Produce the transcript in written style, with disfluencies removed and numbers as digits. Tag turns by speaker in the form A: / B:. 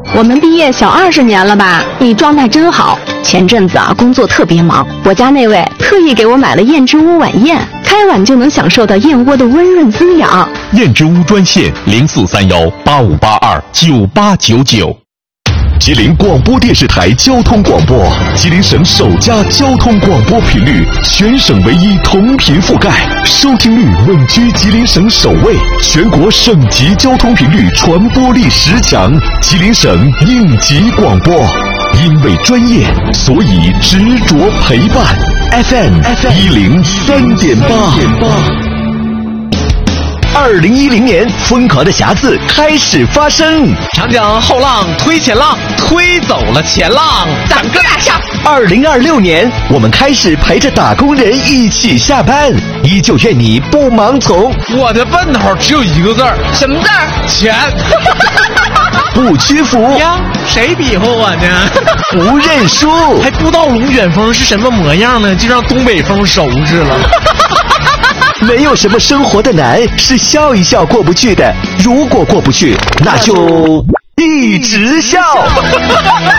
A: 我们毕业小20年了吧？你状态真好。前阵子啊，工作特别忙，我家那位特意给我买了燕之屋晚宴，开碗就能享受到燕窝的温润滋养。
B: 燕之屋专线043185829899。吉林广播电视台交通广播，吉林省首家交通广播频率，全省唯一同频覆盖，收听率稳居吉林省首位，全国省级交通频率传播力10强，吉林省应急广播。因为专业，所以执着陪伴。FM 103.8。2010年，疯狂的匣子开始发生。
C: 长江后浪推前浪，推走了前浪，
D: 长个大笑。
B: 2026年，我们开始陪着打工人一起下班，依旧愿你不盲从。
C: 我的奔头只有一个字儿，
D: 什么字儿？
C: 钱。
B: 不屈服
C: 呀，谁比划我呢？
B: 不认输，
C: 还不知道龙卷风是什么模样呢，就让东北风收拾了。
B: 没有什么生活的难是笑一笑过不去的，如果过不去，那就一直笑。